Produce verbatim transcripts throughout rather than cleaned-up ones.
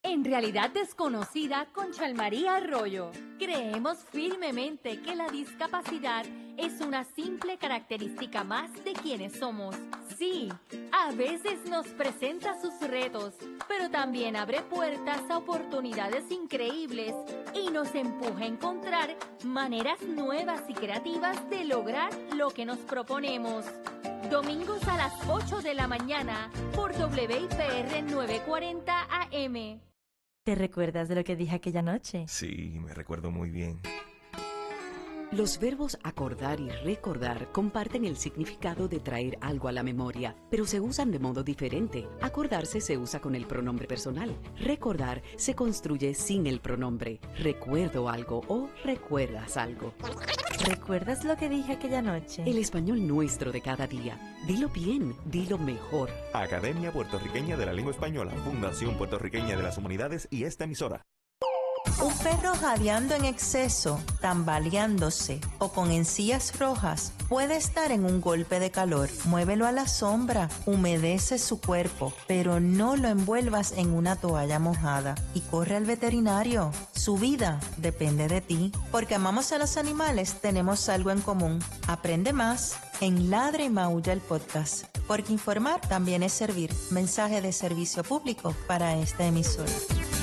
en realidad desconocida con Chalmaría Arroyo. Creemos firmemente que la discapacidad es una simple característica más de quienes somos. Sí, a veces nos presenta sus retos, pero también abre puertas a oportunidades increíbles y nos empuja a encontrar maneras nuevas y creativas de lograr lo que nos proponemos. Domingos a las ocho de la mañana por W I P R novecientos cuarenta A M. ¿Te recuerdas de lo que dije aquella noche? Sí, me recuerdo muy bien. Los verbos acordar y recordar comparten el significado de traer algo a la memoria, pero se usan de modo diferente. Acordarse se usa con el pronombre personal. Recordar se construye sin el pronombre. Recuerdo algo o recuerdas algo. ¿Recuerdas lo que dije aquella noche? El español nuestro de cada día. Dilo bien, dilo mejor. Academia Puertorriqueña de la Lengua Española, Fundación Puertorriqueña de las Humanidades y esta emisora. Un perro jadeando en exceso, tambaleándose o con encías rojas puede estar en un golpe de calor. Muévelo a la sombra, humedece su cuerpo, pero no lo envuelvas en una toalla mojada y corre al veterinario. Su vida depende de ti. Porque amamos a los animales, tenemos algo en común. Aprende más en Ladra y Maulla el podcast. Porque informar también es servir. Mensaje de servicio público para esta emisora.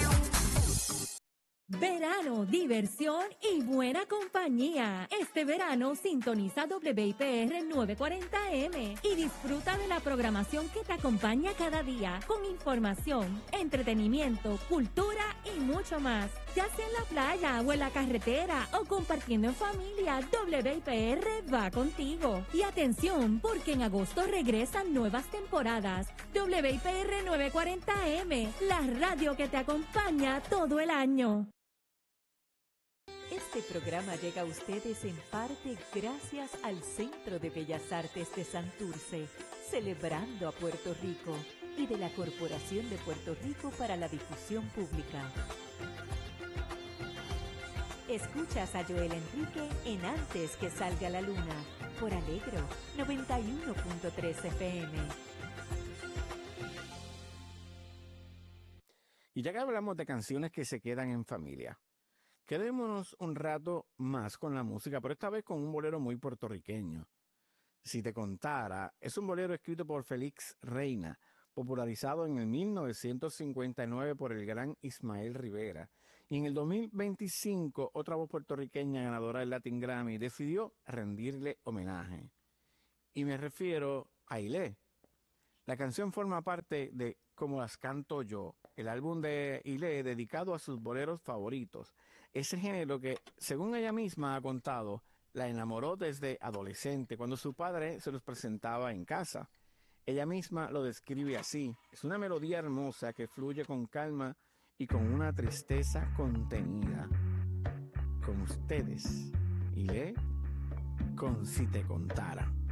Verano, diversión y buena compañía. Este verano sintoniza W I P R novecientos cuarenta M y disfruta de la programación que te acompaña cada día con información, entretenimiento, cultura y mucho más. Ya sea en la playa o en la carretera o compartiendo en familia, W I P R va contigo. Y atención, porque en agosto regresan nuevas temporadas. W I P R novecientos cuarenta M, la radio que te acompaña todo el año. Este programa llega a ustedes en parte gracias al Centro de Bellas Artes de Santurce, celebrando a Puerto Rico, y de la Corporación de Puerto Rico para la Difusión Pública. Escuchas a Joel Enrique en Antes que salga la luna, por Alegro noventa y uno punto tres F M. Y ya que hablamos de canciones que se quedan en familia, quedémonos un rato más con la música, pero esta vez con un bolero muy puertorriqueño. Si te contara, es un bolero escrito por Félix Reina, popularizado en el mil novecientos cincuenta y nueve por el gran Ismael Rivera. Y en el dos mil veinticinco, otra voz puertorriqueña ganadora del Latin Grammy decidió rendirle homenaje. Y me refiero a Ailé. La canción forma parte de Como las canto yo, el álbum de Ailé dedicado a sus boleros favoritos. Ese género que, según ella misma ha contado, la enamoró desde adolescente, cuando su padre se los presentaba en casa. Ella misma lo describe así: es una melodía hermosa que fluye con calma y con una tristeza contenida. Con ustedes, Ailé, con Si te contara.